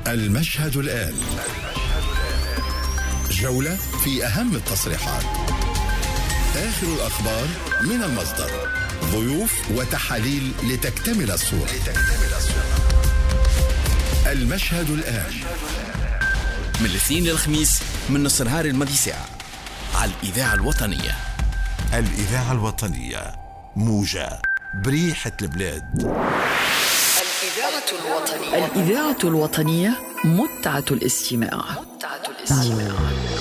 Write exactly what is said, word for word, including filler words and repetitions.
المشهد الآن، جولة في أهم التصريحات، آخر الأخبار من المصدر، ضيوف وتحاليل لتكتمل الصورة. المشهد الآن من الاثنين للخميس من نص نهار الماضي ساعة على الإذاعة الوطنية. الإذاعة الوطنية، موجة بريحة البلاد. الإذاعة الوطنية الإذاعة الوطنية، متعة الاستماع. متعة الاستماع.